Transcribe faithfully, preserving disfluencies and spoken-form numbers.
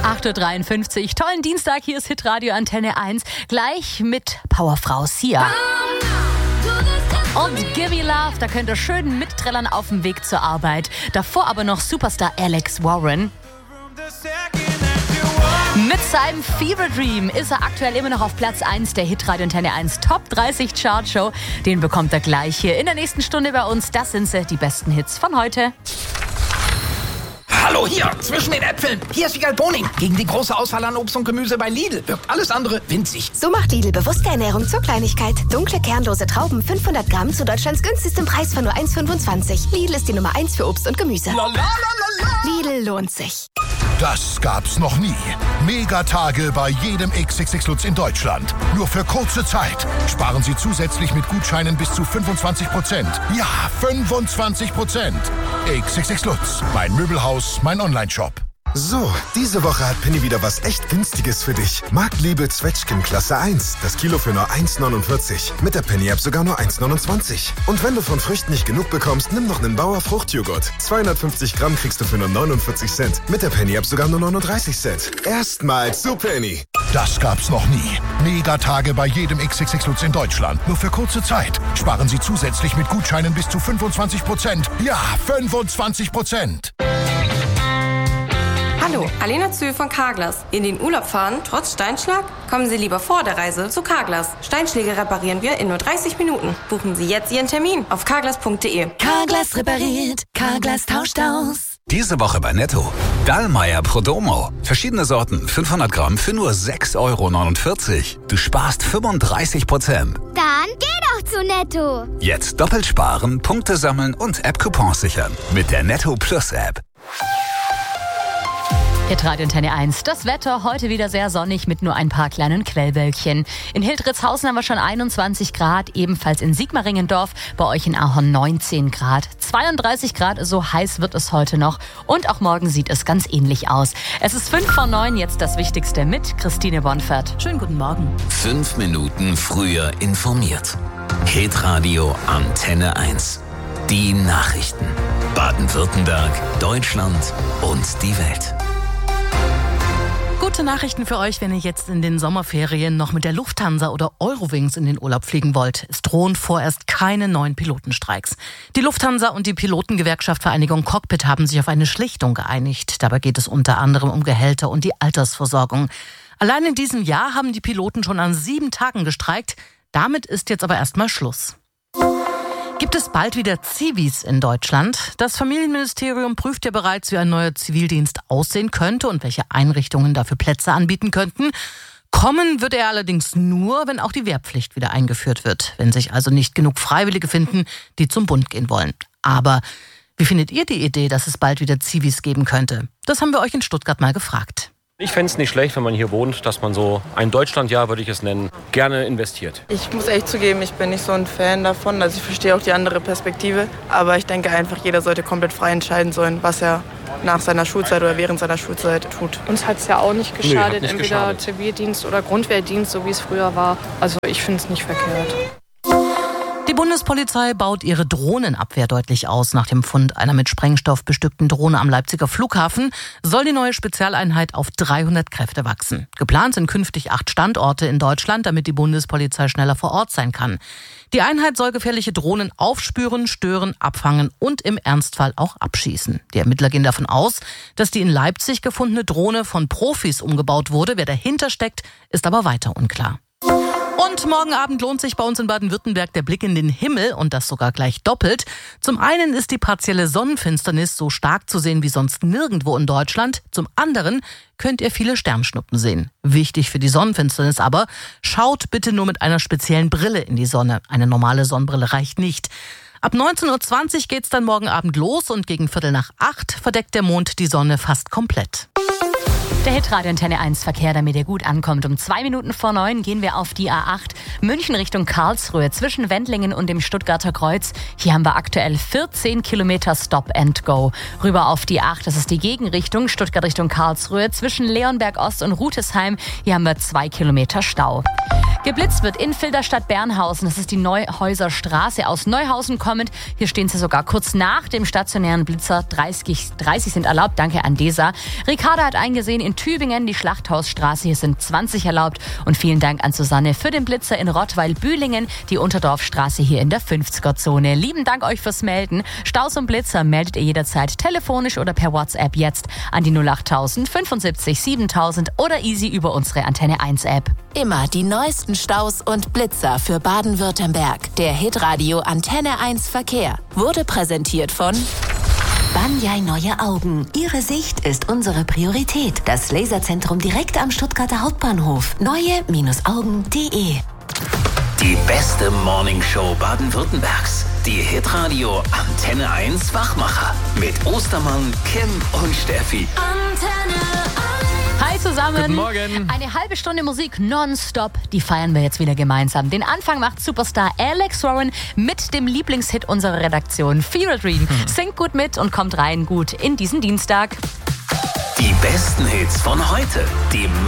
acht Uhr dreiundfünfzig, tollen Dienstag, hier ist Hitradio Antenne eins. Gleich mit Powerfrau Sia. Und Give Me Love, da könnt ihr schön mittrellern auf dem Weg zur Arbeit. Davor aber noch Superstar Alex Warren. Mit seinem Fever Dream ist er aktuell immer noch auf Platz eins der Hitradio Antenne eins Top dreißig Chartshow. Den bekommt er gleich hier in der nächsten Stunde bei uns. Das sind sie, die besten Hits von heute. Hallo, hier, zwischen den Äpfeln. Hier ist Wiegald Boning. Gegen die große Auswahl an Obst und Gemüse bei Lidl wirkt alles andere winzig. So macht Lidl bewusste Ernährung zur Kleinigkeit. Dunkle, kernlose Trauben, fünfhundert Gramm zu Deutschlands günstigstem Preis von nur eins Komma fünfundzwanzig. Lidl ist die Nummer eins für Obst und Gemüse. La, la, la, la, la. Lidl lohnt sich. Das gab's noch nie. Megatage bei jedem X X X Lutz in Deutschland. Nur für kurze Zeit. Sparen Sie zusätzlich mit Gutscheinen bis zu fünfundzwanzig Prozent. Ja, fünfundzwanzig Prozent. X X X Lutz, mein Möbelhaus, mein Onlineshop. So, diese Woche hat Penny wieder was echt Günstiges für dich. Marktliebe Zwetschgen Klasse eins. Das Kilo für nur eins Komma neunundvierzig. Mit der Penny-App sogar nur eins Komma neunundzwanzig. Und wenn du von Früchten nicht genug bekommst, nimm noch einen Bauer Fruchtjoghurt. zweihundertfünfzig Gramm kriegst du für nur neunundvierzig Cent. Mit der Penny-App sogar nur neununddreißig Cent. Erstmals zu Penny. Das gab's noch nie. Megatage bei jedem X X X Lutz in Deutschland. Nur für kurze Zeit. Sparen Sie zusätzlich mit Gutscheinen bis zu fünfundzwanzig Prozent. Ja, fünfundzwanzig Prozent. Hallo, Alena Zühl von Carglass. In den Urlaub fahren, trotz Steinschlag? Kommen Sie lieber vor der Reise zu Carglass. Steinschläge reparieren wir in nur dreißig Minuten. Buchen Sie jetzt Ihren Termin auf carglass punkt de. Carglass repariert, Carglass tauscht aus. Diese Woche bei Netto. Dallmayr Prodomo. Verschiedene Sorten, fünfhundert Gramm für nur sechs Komma neunundvierzig Euro. Du sparst fünfunddreißig Prozent. Dann geh doch zu Netto. Jetzt doppelt sparen, Punkte sammeln und App-Coupons sichern. Mit der Netto Plus App. Hitradio Antenne eins. Das Wetter heute wieder sehr sonnig mit nur ein paar kleinen Quellwölkchen. In Hildritzhausen haben wir schon einundzwanzig Grad, ebenfalls in Sigmaringendorf, bei euch in Ahorn neunzehn Grad. zweiunddreißig Grad, so heiß wird es heute noch. Und auch morgen sieht es ganz ähnlich aus. Es ist fünf vor neun, jetzt das Wichtigste mit Christine Bonfert. Schönen guten Morgen. Fünf Minuten früher informiert. Hitradio Antenne eins. Die Nachrichten. Baden-Württemberg, Deutschland und die Welt. Gute Nachrichten für euch, wenn ihr jetzt in den Sommerferien noch mit der Lufthansa oder Eurowings in den Urlaub fliegen wollt. Es drohen vorerst keine neuen Pilotenstreiks. Die Lufthansa und die Pilotengewerkschaft Vereinigung Cockpit haben sich auf eine Schlichtung geeinigt. Dabei geht es unter anderem um Gehälter und die Altersversorgung. Allein in diesem Jahr haben die Piloten schon an sieben Tagen gestreikt. Damit ist jetzt aber erstmal Schluss. Gibt es bald wieder Zivis in Deutschland? Das Familienministerium prüft ja bereits, wie ein neuer Zivildienst aussehen könnte und welche Einrichtungen dafür Plätze anbieten könnten. Kommen wird er allerdings nur, wenn auch die Wehrpflicht wieder eingeführt wird. Wenn sich also nicht genug Freiwillige finden, die zum Bund gehen wollen. Aber wie findet ihr die Idee, dass es bald wieder Zivis geben könnte? Das haben wir euch in Stuttgart mal gefragt. Ich fände es nicht schlecht, wenn man hier wohnt, dass man so ein Deutschlandjahr, würde ich es nennen, gerne investiert. Ich muss echt zugeben, ich bin nicht so ein Fan davon. Also ich verstehe auch die andere Perspektive. Aber ich denke einfach, jeder sollte komplett frei entscheiden sollen, was er nach seiner Schulzeit oder während seiner Schulzeit tut. Uns hat es ja auch nicht geschadet, nee, nicht entweder geschadet. Zivildienst oder Grundwehrdienst, so wie es früher war. Also ich finde es nicht verkehrt. Die Bundespolizei baut ihre Drohnenabwehr deutlich aus. Nach dem Fund einer mit Sprengstoff bestückten Drohne am Leipziger Flughafen soll die neue Spezialeinheit auf dreihundert Kräfte wachsen. Geplant sind künftig acht Standorte in Deutschland, damit die Bundespolizei schneller vor Ort sein kann. Die Einheit soll gefährliche Drohnen aufspüren, stören, abfangen und im Ernstfall auch abschießen. Die Ermittler gehen davon aus, dass die in Leipzig gefundene Drohne von Profis umgebaut wurde. Wer dahinter steckt, ist aber weiter unklar. Und morgen Abend lohnt sich bei uns in Baden-Württemberg der Blick in den Himmel und das sogar gleich doppelt. Zum einen ist die partielle Sonnenfinsternis so stark zu sehen wie sonst nirgendwo in Deutschland. Zum anderen könnt ihr viele Sternschnuppen sehen. Wichtig für die Sonnenfinsternis aber, schaut bitte nur mit einer speziellen Brille in die Sonne. Eine normale Sonnenbrille reicht nicht. Ab neunzehn Uhr zwanzig geht's dann morgen Abend los und gegen Viertel nach acht verdeckt der Mond die Sonne fast komplett. Der Hitradio Antenne eins Verkehr, damit er gut ankommt. Um zwei Minuten vor neun gehen wir auf die A acht München Richtung Karlsruhe zwischen Wendlingen und dem Stuttgarter Kreuz. Hier haben wir aktuell vierzehn Kilometer Stop and Go. Rüber auf die acht, das ist die Gegenrichtung, Stuttgart Richtung Karlsruhe zwischen Leonberg Ost und Rutesheim. Hier haben wir zwei Kilometer Stau. Geblitzt wird in Filderstadt-Bernhausen. Das ist die Neuhäuser Straße aus Neuhausen kommend. Hier stehen sie sogar kurz nach dem stationären Blitzer. dreißig, dreißig sind erlaubt. Danke an Desa. Ricarda hat eingesehen in Tübingen die Schlachthausstraße. Hier sind zwanzig erlaubt. Und vielen Dank an Susanne für den Blitzer in Rottweil-Bühlingen. Die Unterdorfstraße hier in der fünfziger-Zone. Lieben Dank euch fürs Melden. Staus und Blitzer meldet ihr jederzeit telefonisch oder per WhatsApp jetzt an die null achttausend fünfundsiebzig siebentausend oder easy über unsere Antenne eins App. Immer die neuesten Staus und Blitzer für Baden-Württemberg. Der Hitradio Antenne eins Verkehr wurde präsentiert von Banyai Neue Augen. Ihre Sicht ist unsere Priorität. Das Laserzentrum direkt am Stuttgarter Hauptbahnhof. neue Augen punkt de. Die beste Morningshow Baden-Württembergs. Die Hitradio Antenne eins Wachmacher. Mit Ostermann, Kim und Steffi. Antenne Hi zusammen. Guten Morgen. Eine halbe Stunde Musik nonstop, die feiern wir jetzt wieder gemeinsam. Den Anfang macht Superstar Alex Warren mit dem Lieblingshit unserer Redaktion, Fever Dream. Hm. Singt gut mit und kommt rein gut in diesen Dienstag. Die besten Hits von heute. Die